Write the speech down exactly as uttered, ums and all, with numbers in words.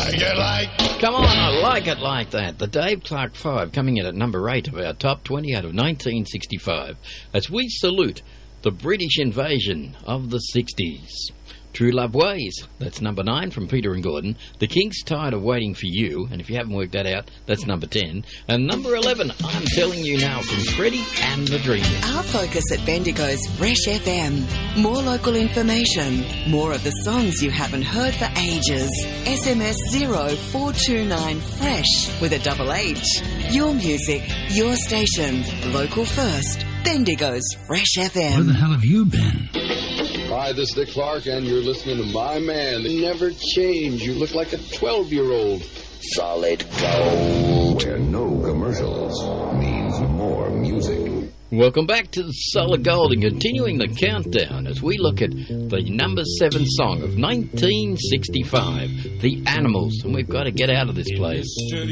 like it like. Come on, I like it like that. The Dave Clark Five coming in at number eight of our top twenty out of nineteen sixty-five as we salute the British invasion of the sixties. True Love Ways, that's number nine from Peter and Gordon. The Kinks, Tired of Waiting for You, and if you haven't worked that out, that's number ten. And number eleven, I'm Telling You Now from Freddie and the Dreamers. Our focus at Bendigo's Fresh F M. More local information, more of the songs you haven't heard for ages. S M S zero four two nine FRESH with a double H. Your music, your station, local first. Bendigo's Fresh F M. Where the hell have you been? Hi, this is Dick Clark, and you're listening to my man. They never change. You look like a twelve-year-old. Solid gold. Where no commercials means more music. Welcome back to Solid Gold and continuing the countdown as we look at the number seven song of nineteen sixty-five, The Animals. And we've got to get out of this place.